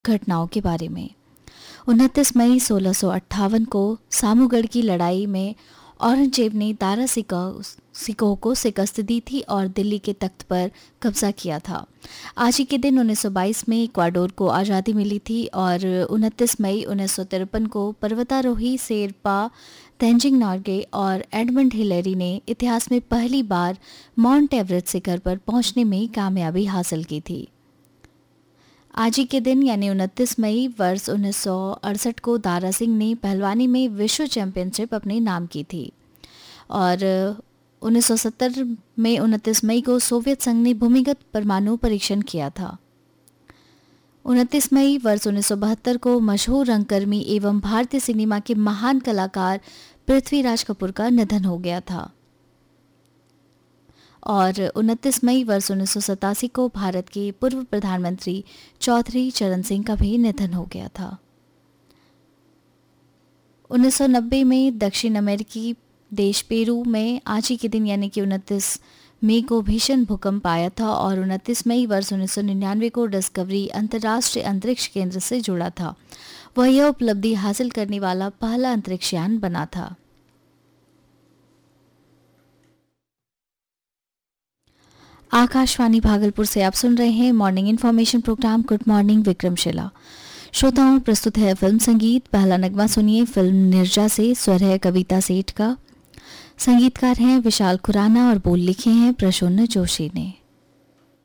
घटनाओं के बारे में। 29 मई 1658 को सामूगढ़ की लड़ाई में औरंगजेब ने दारा सिकोह को शिकस्त दी थी और दिल्ली के तख्त पर कब्जा किया था। आज ही के दिन 1922 में इक्वाडोर को आज़ादी मिली थी और 29 मई 1953 को पर्वतारोही शेरपा तेंजिंग नोर्गे और एडमंड हिलेरी ने इतिहास में पहली बार माउंट एवरेस्ट शिखर पर पहुंचने में कामयाबी हासिल की थी। आज ही के दिन यानी 29 मई वर्ष 1968 को दारा सिंह ने पहलवानी में विश्व चैंपियनशिप अपने नाम की थी और 1970 में 29 मई को सोवियत संघ ने भूमिगत परमाणु परीक्षण किया था। 29 मई वर्ष 1972 को मशहूर रंगकर्मी एवं भारतीय सिनेमा के महान कलाकार पृथ्वीराज कपूर का निधन हो गया था और 29 मई वर्ष 1987 को भारत के पूर्व प्रधानमंत्री चौधरी चरण सिंह का भी निधन हो गया था। 1990 में दक्षिण अमेरिकी देश पेरू में आज ही के दिन यानी कि 29 मई को भीषण भूकंप आया था और 29 मई वर्ष 1999 को डिस्कवरी अंतर्राष्ट्रीय अंतरिक्ष केंद्र से जुड़ा था। वह यह उपलब्धि हासिल करने वाला पहला अंतरिक्षयान बना था। आकाशवाणी भागलपुर से आप सुन रहे हैं morning information programme good morning Vikramshila. श्रोताओं, प्रस्तुत है फिल्म संगीत। पहला नगमा सुनिए फिल्म निर्जा से। स्वर है कविता सेठ का, संगीतकार हैं विशाल खुराना और बोल लिखे हैं प्रसून्न जोशी ने।